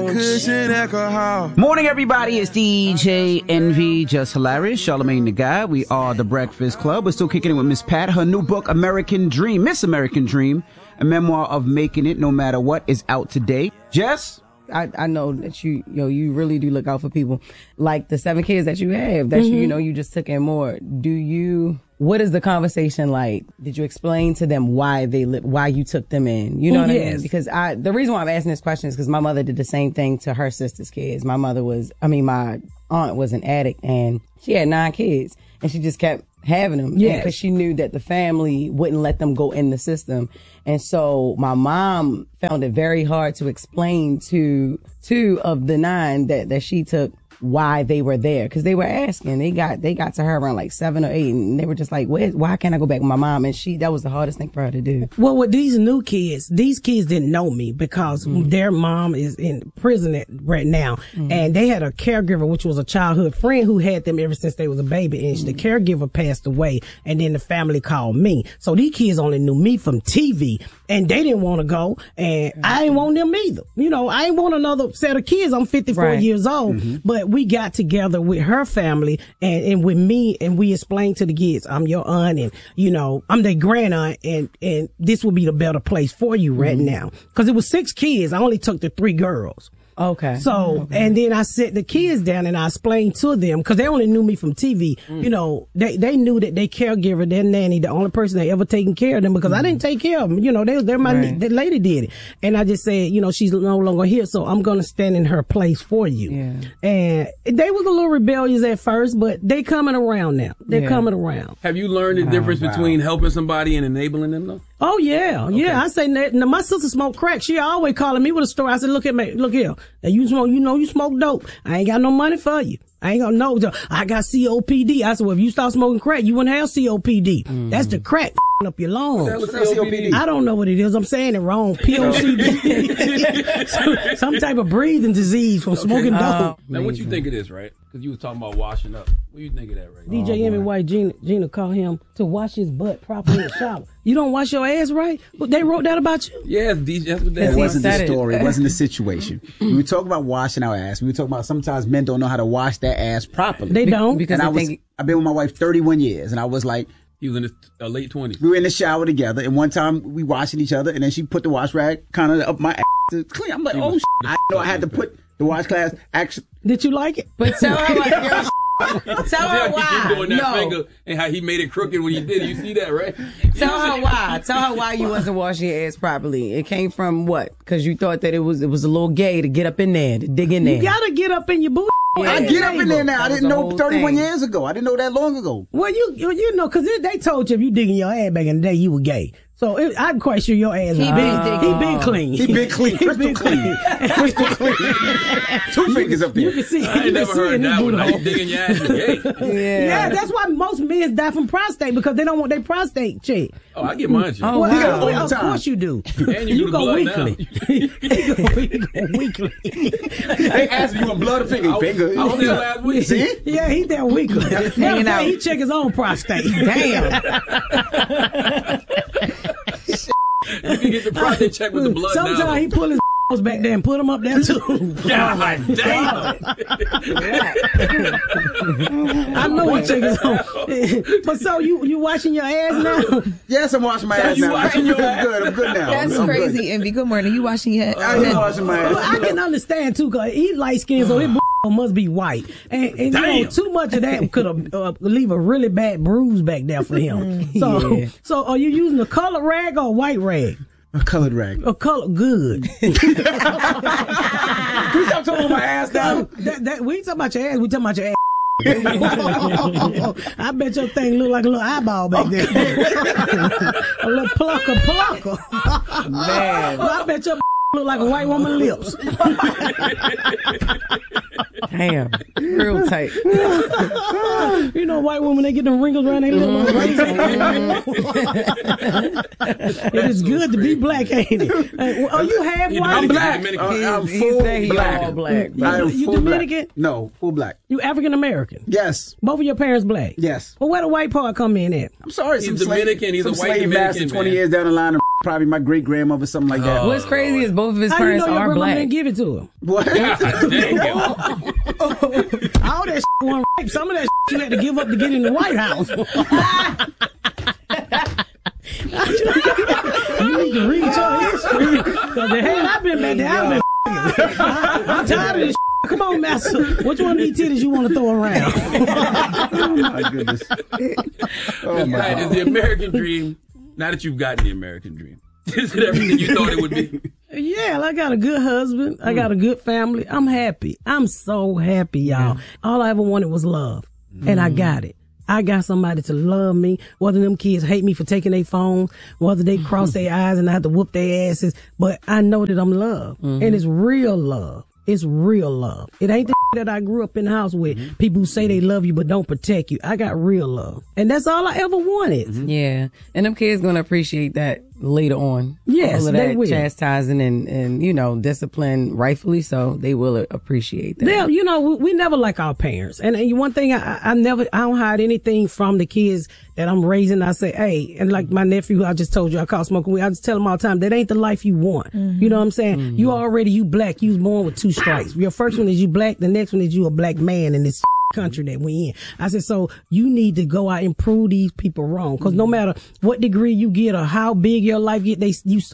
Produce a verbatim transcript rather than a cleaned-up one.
cushion alcohol. Morning, everybody. It's D J Envy, Just Hilarious, Charlamagne the Guy. We are the Breakfast Club. We're still kicking it with Miss Pat. Her new book, American Dream, Miss American Dream, a memoir of making it no matter what, is out today. Jess? I, I know that you, you know, you really do look out for people. Like the seven kids that you have, that mm-hmm. you, you know, you just took in more. Do you, what is the conversation like? Did you explain to them why they li- why you took them in? You know what yes. I mean? Because I, the reason why I'm asking this question is because my mother did the same thing to her sister's kids. My mother was, I mean, my aunt was an addict and she had nine kids and she just kept having them yes. because she knew that the family wouldn't let them go in the system. And so my mom found it very hard to explain to two of the nine that, that she took why they were there, because they were asking. They got they got to her around like seven or eight, and they were just like, Where, why can't I go back with my mom? And she that was the hardest thing for her to do. Well, with these new kids, these kids didn't know me because mm-hmm. their mom is in prison at, right now, mm-hmm. and they had a caregiver, which was a childhood friend who had them ever since they was a baby, and mm-hmm. the caregiver passed away, and then the family called me. So these kids only knew me from T V, and they didn't want to go, and mm-hmm. I didn't want them either. You know, I didn't want another set of kids. I'm fifty-four right. years old, mm-hmm. but we got together with her family and, and with me, and we explained to the kids, I'm your aunt, and, you know, I'm their grand aunt, and, and this will be the better place for you right mm-hmm. now. Because it was six kids. I only took the three girls. Okay. So, okay. and then I set the kids down and I explained to them, because they only knew me from T V. Mm. You know, they they knew that their caregiver, their nanny, the only person they ever taken care of them, because mm. I didn't take care of them. You know, they they're my right. the lady did it, and I just said, you know, she's no longer here, so I'm gonna stand in her place for you. Yeah. And they was a little rebellious at first, but they coming around now. They're yeah. coming around. Have you learned the wow, difference wow. between helping somebody and enabling them, though? Oh yeah, okay. yeah. I say that. Now, my sister smoked crack. She always calling me with a story. I said, look at me, look here. Now you smoke, you know, you smoke dope. I ain't got no money for you. I ain't gonna know. I got C O P D. I said, well, if you start smoking crack, you wouldn't have C O P D. Mm. That's the crack up your lungs. What's C O P D? I don't know what it is. I'm saying it wrong. P O C D. Some type of breathing disease from okay. smoking dope. Uh, now, what you think it is, right? Because you was talking about washing up. What do you think of that, right? D J oh, Emmy White, Gina, Gina called him to wash his butt properly in the shower. You don't wash your ass right? But they wrote that about you? Yes, D J. That's what that It wasn't the story. It wasn't the situation. We were talking about washing our ass. We were talking about sometimes men don't know how to wash their ass properly. They don't. Because and I was, think... I've been with my wife thirty-one years, and I was like, he was in his uh, late twenties. We were in the shower together, and one time we washing each other, and then she put the wash rag kind of up my ass to clean. I'm like, she oh, shit. I know I had to put the wash class. Actually, did you like it? But tell her like your Tell her why. He doing that no. finger and how he made it crooked when he did it. You see that, right? Tell her why. Tell her why you wasn't washing your ass properly. It came from what? Because you thought that it was it was a little gay to get up in there, to dig in there. You gotta get up in your booty. Yeah. I get up in there now. I didn't know thirty-one thing. years ago. I didn't know that long ago. Well, you you, you know, because they told you if you digging your ass back in the day, you were gay. So it, I'm quite sure your ass. He been uh, he been clean. He been clean. Crystal clean. Crystal clean. Two fingers up there. You can see. I ain't never heard that one. Like digging your ass is gay. Yeah. yeah, that's why most men die from prostate, because they don't want their prostate checked. Oh, I get mine checked. Oh, well, wow. well, of course you do. And you, you go weekly. you go weekly. They asked me, you want blood or finger? I, finger. I was there last week. See? Yeah, he there weekly. Matter of fact, he check his own prostate. Damn. You can get the prostate check with the blood. Sometimes now. he pull his back there and put them up there too. God damn. I know he check his own. But so you you washing your ass now? Yes, I'm washing my so ass you now. Washing your I'm good. I'm good now. That's I'm crazy, good. Envy. Good morning. You washing your ass? I am washing my ass. Well, I can understand too, cause he light skin, so his must be white, and, and you know, too much of that could uh, leave a really bad bruise back there for him. So, yeah. so are you using a colored rag or a white rag? A colored rag. A color good. Can you stop talking about my ass now? That, that, we ain't talking about your ass. We talking about your ass. I bet your thing look like a little eyeball back there. A little plucker, plucker. Man, well, I bet your look like a white woman's lips. Damn, real tight. You know, white women, they get them wrinkles around their lips. Mm-hmm. It is good to be black, ain't it? Oh, you half white? I'm black. Uh, I'm full black. All black. You, I am you full Dominican? Black. No, full black. You African American? Yes. Both of your parents black? Yes. Well, where the white part come in at? I'm sorry, he's some Dominican. Slave, he's some a white slave Dominican master man. twenty years down the line. probably my great grandmother, something like that. Oh, What's crazy is both of his How you parents know your are grandma black. didn't give it to him? What? All that wasn't right. Some of that you had to give up to get in the White House. You need to read your history. Because the hell I've been back there, I've been I'm tired of this. Come on, master. Which one of these titties you want to throw around? Oh my goodness. Oh my Right, is the American dream, now that you've gotten the American dream, is it everything you thought it would be? Yeah, I got a good husband. I got a good family. I'm happy. I'm so happy, y'all. Yeah. All I ever wanted was love. Mm. And I got it. I got somebody to love me, whether them kids hate me for taking their phones, whether they cross their eyes and I have to whoop their asses, but I know that I'm loved. Mm-hmm. And it's real love. It's real love. It ain't the that I grew up in the house with. Mm-hmm. People who say they love you but don't protect you. I got real love. And that's all I ever wanted. Mm-hmm. Yeah. And them kids gonna appreciate that later on. Yes, all of they that will. Chastising and, and, you know, discipline, rightfully so. They will appreciate that. Yeah, you know, we, we never like our parents. And, and one thing, I, I never, I don't hide anything from the kids that I'm raising. I say, hey, and like my nephew, who I just told you, I call smoking weed. I just tell him all the time, that ain't the life you want. Mm-hmm. You know what I'm saying? Mm-hmm. You already, you black. You was born with two stripes. Your first one is you black. The next one is you a black man in this country that we in. I said, so you need to go out and prove these people wrong. Cause no matter what degree you get or how big your life get, they, you